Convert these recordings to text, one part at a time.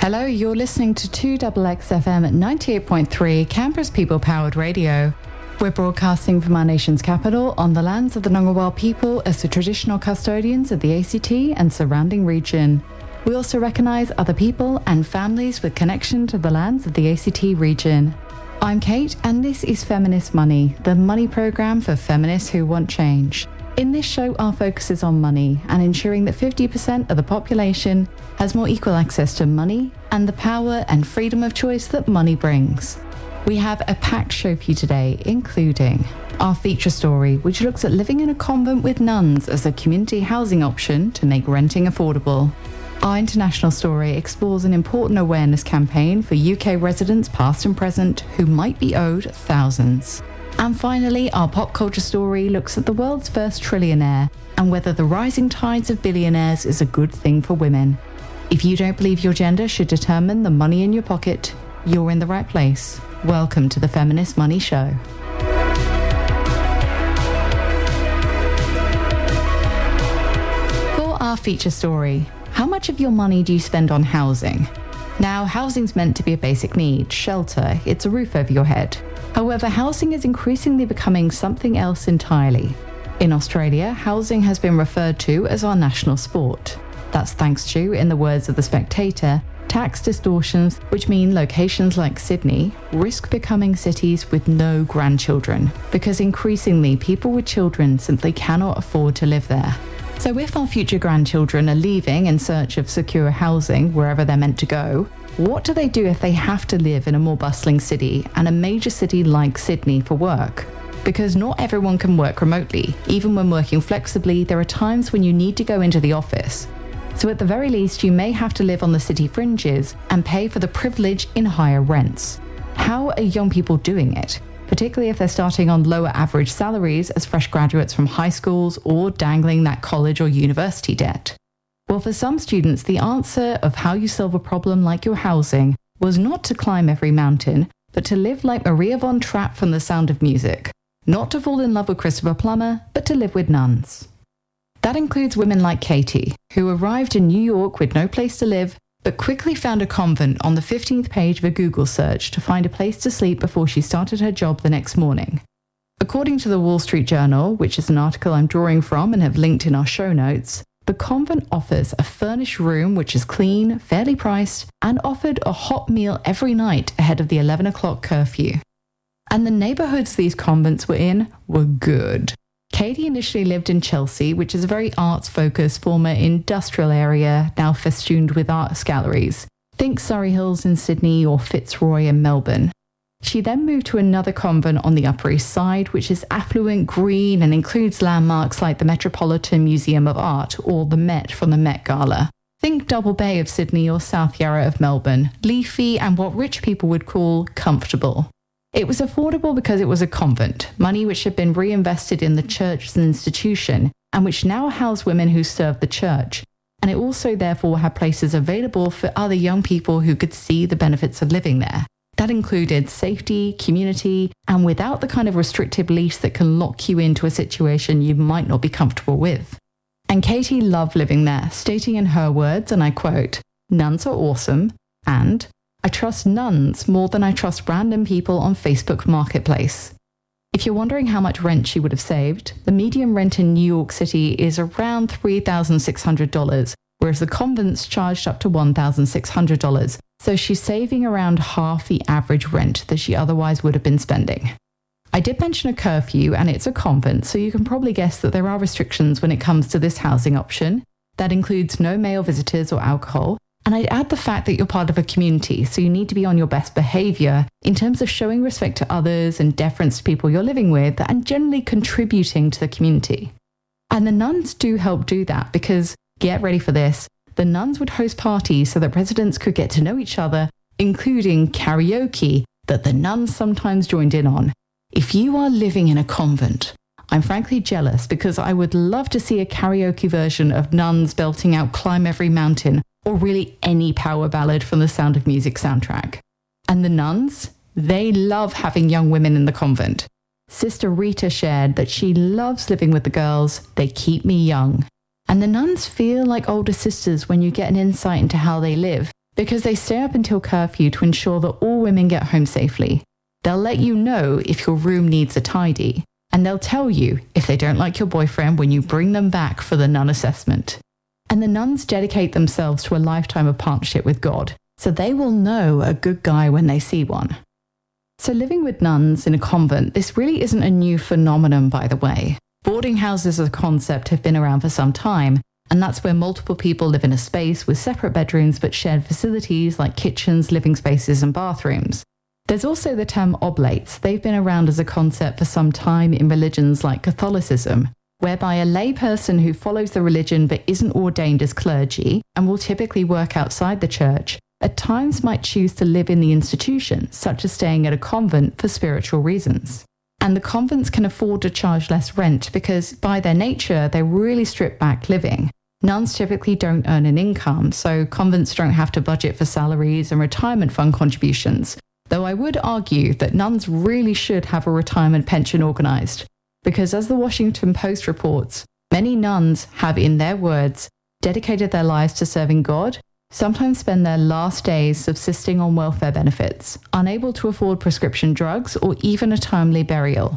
Hello, you're listening to 2XXFM at 98.3, Canberra's people-powered radio. We're broadcasting from our nation's capital on the lands of the Ngunnawal people as the traditional custodians of the ACT and surrounding region. We also recognise other people and families with connection to the lands of the ACT region. I'm Kate, and this is Feminist Money, the money programme for feminists who want change. In this show, our focus is on money and ensuring that 50% of the population has more equal access to money and the power and freedom of choice that money brings. We have a packed show for you today, including our feature story, which looks at living in a convent with nuns as a community housing option to make renting affordable. Our international story explores an important awareness campaign for UK residents past and present who might be owed thousands. And finally, our pop culture story looks at the world's first trillionaire and whether the rising tides of billionaires is a good thing for women. If you don't believe your gender should determine the money in your pocket, you're in the right place. Welcome to the Feminist Money Show. For our feature story, how much of your money do you spend on housing? Now, housing's meant to be a basic need, shelter, it's a roof over your head. However, housing is increasingly becoming something else entirely. In Australia, housing has been referred to as our national sport. That's thanks to, in the words of The Spectator, tax distortions, which mean locations like Sydney risk becoming cities with no grandchildren, because increasingly people with children simply cannot afford to live there. So if our future grandchildren are leaving in search of secure housing wherever they're meant to go, what do they do if they have to live in a more bustling city and a major city like Sydney for work? Because not everyone can work remotely. Even when working flexibly, there are times when you need to go into the office. So at the very least, you may have to live on the city fringes and pay for the privilege in higher rents. How are young people doing it? Particularly if they're starting on lower average salaries as fresh graduates from high schools or dangling that college or university debt. Well, for some students, the answer of how you solve a problem like your housing was not to climb every mountain, but to live like Maria von Trapp from The Sound of Music. Not to fall in love with Christopher Plummer, but to live with nuns. That includes women like Katie, who arrived in New York with no place to live, but quickly found a convent on the 15th page of a Google search to find a place to sleep before she started her job the next morning. According to the Wall Street Journal, which is an article I'm drawing from and have linked in our show notes, the convent offers a furnished room which is clean, fairly priced, and offered a hot meal every night ahead of the 11 o'clock curfew. And the neighbourhoods these convents were in were good. Katie initially lived in Chelsea, which is a very arts-focused former industrial area now festooned with arts galleries. Think Surrey Hills in Sydney or Fitzroy in Melbourne. She then moved to another convent on the Upper East Side, which is affluent, green, and includes landmarks like the Metropolitan Museum of Art or the Met from the Met Gala. Think Double Bay of Sydney or South Yarra of Melbourne, leafy and what rich people would call comfortable. It was affordable because it was a convent, money which had been reinvested in the church as an institution and which now housed women who served the church. And it also therefore had places available for other young people who could see the benefits of living there. That included safety, community, and without the kind of restrictive lease that can lock you into a situation you might not be comfortable with. And Katie loved living there, stating in her words, and I quote, "Nuns are awesome, and I trust nuns more than I trust random people on Facebook Marketplace." If you're wondering how much rent she would have saved, the median rent in New York City is around $3,600, whereas the convents charged up to $1,600. So she's saving around half the average rent that she otherwise would have been spending. I did mention a curfew, and it's a convent, so you can probably guess that there are restrictions when it comes to this housing option. That includes no male visitors or alcohol. And I'd add the fact that you're part of a community, so you need to be on your best behaviour in terms of showing respect to others and deference to people you're living with and generally contributing to the community. And the nuns do help do that because, get ready for this, the nuns would host parties so that residents could get to know each other, including karaoke that the nuns sometimes joined in on. If you are living in a convent, I'm frankly jealous because I would love to see a karaoke version of nuns belting out Climb Every Mountain or really any power ballad from the Sound of Music soundtrack. And the nuns, they love having young women in the convent. Sister Rita shared that she loves living with the girls. They keep me young. And the nuns feel like older sisters when you get an insight into how they live, because they stay up until curfew to ensure that all women get home safely. They'll let you know if your room needs a tidy, and they'll tell you if they don't like your boyfriend when you bring them back for the nun assessment. And the nuns dedicate themselves to a lifetime of partnership with God, so they will know a good guy when they see one. So living with nuns in a convent, this really isn't a new phenomenon, by the way. Boarding houses as a concept have been around for some time, and that's where multiple people live in a space with separate bedrooms but shared facilities like kitchens, living spaces and bathrooms. There's also the term oblates. They've been around as a concept for some time in religions like Catholicism, whereby a layperson who follows the religion but isn't ordained as clergy and will typically work outside the church, at times might choose to live in the institution, such as staying at a convent for spiritual reasons. And the convents can afford to charge less rent because, by their nature, they're really stripped back living. Nuns typically don't earn an income, so convents don't have to budget for salaries and retirement fund contributions, though I would argue that nuns really should have a retirement pension organised, because as the Washington Post reports, many nuns have, in their words, dedicated their lives to serving God, sometimes spend their last days subsisting on welfare benefits, unable to afford prescription drugs or even a timely burial.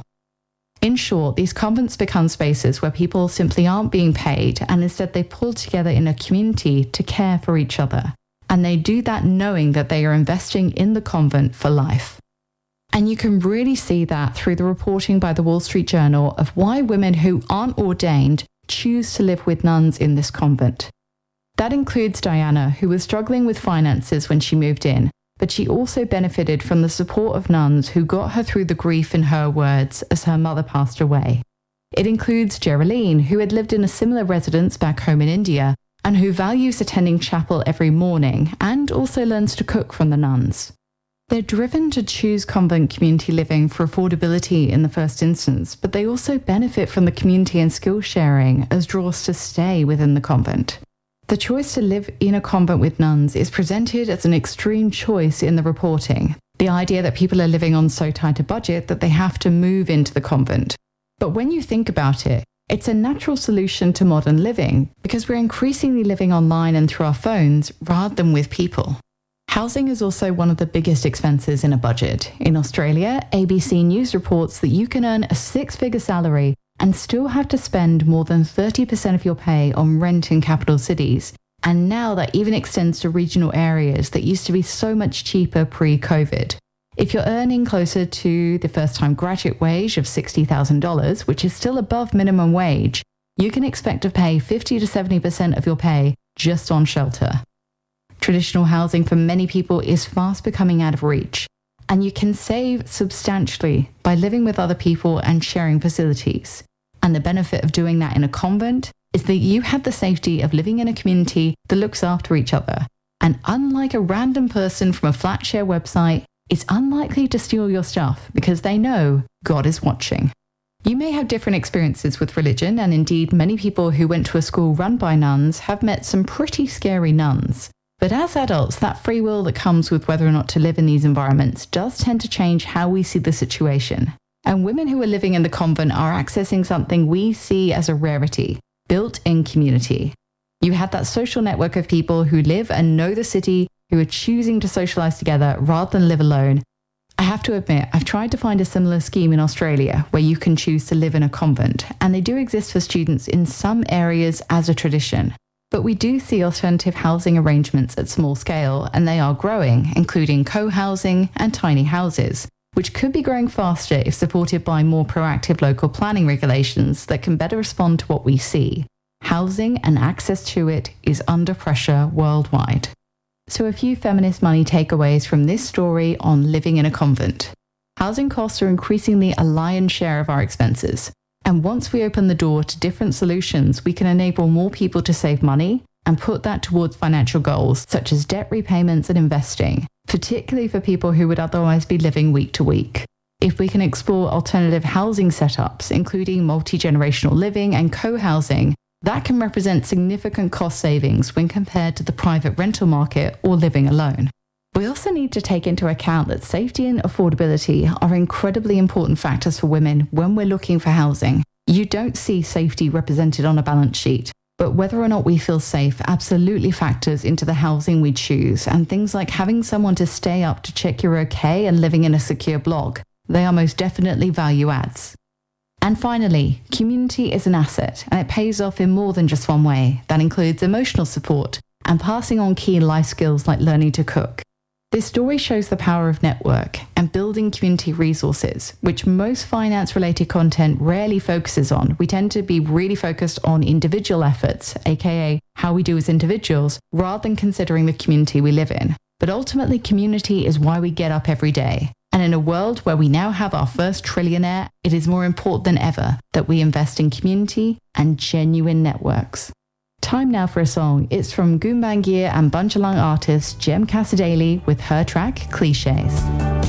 In short, these convents become spaces where people simply aren't being paid, and instead they pull together in a community to care for each other. And they do that knowing that they are investing in the convent for life. And you can really see that through the reporting by the Wall Street Journal of why women who aren't ordained choose to live with nuns in this convent. That includes Diana, who was struggling with finances when she moved in, but she also benefited from the support of nuns who got her through the grief, in her words, as her mother passed away. It includes Geraldine, who had lived in a similar residence back home in India, and who values attending chapel every morning and also learns to cook from the nuns. They're driven to choose convent community living for affordability in the first instance, but they also benefit from the community and skill sharing as draws to stay within the convent. The choice to live in a convent with nuns is presented as an extreme choice in the reporting. The idea that people are living on so tight a budget that they have to move into the convent. But when you think about it, it's a natural solution to modern living because we're increasingly living online and through our phones rather than with people. Housing is also one of the biggest expenses in a budget. In Australia, ABC News reports that you can earn a six-figure salary and still have to spend more than 30% of your pay on rent in capital cities. And now that even extends to regional areas that used to be so much cheaper pre-COVID. If you're earning closer to the first-time graduate wage of $60,000, which is still above minimum wage, you can expect to pay 50 to 70% of your pay just on shelter. Traditional housing for many people is fast becoming out of reach, and you can save substantially by living with other people and sharing facilities. And the benefit of doing that in a convent is that you have the safety of living in a community that looks after each other. And unlike a random person from a Flatshare website, it's unlikely to steal your stuff because they know God is watching. You may have different experiences with religion, and indeed many people who went to a school run by nuns have met some pretty scary nuns. But as adults, that free will that comes with whether or not to live in these environments does tend to change how we see the situation. And women who are living in the convent are accessing something we see as a rarity, built-in community. You have that social network of people who live and know the city, who are choosing to socialise together rather than live alone. I have to admit, I've tried to find a similar scheme in Australia where you can choose to live in a convent, and they do exist for students in some areas as a tradition. But we do see alternative housing arrangements at small scale, and they are growing, including co-housing and tiny houses, which could be growing faster if supported by more proactive local planning regulations that can better respond to what we see. Housing and access to it is under pressure worldwide. So a few feminist money takeaways from this story on living in a convent. Housing costs are increasingly a lion's share of our expenses. And once we open the door to different solutions, we can enable more people to save money and put that towards financial goals such as debt repayments and investing, particularly for people who would otherwise be living week to week. If we can explore alternative housing setups, including multi-generational living and co-housing, that can represent significant cost savings when compared to the private rental market or living alone. We also need to take into account that safety and affordability are incredibly important factors for women when we're looking for housing. You don't see safety represented on a balance sheet, But whether or not we feel safe absolutely factors into the housing we choose, and things like having someone to stay up to check you're okay and living in a secure block, they are most definitely value adds. And finally, community is an asset, and it pays off in more than just one way. That includes emotional support and passing on key life skills like learning to cook. This story shows the power of network and building community resources, which most finance-related content rarely focuses on. We tend to be really focused on individual efforts, aka how we do as individuals, rather than considering the community we live in. But ultimately, community is why we get up every day. And in a world where we now have our first trillionaire, it is more important than ever that we invest in community and genuine networks. Time now for a song. It's from Goombangir and Bunchalang artist Jem Casadali with her track Clichés.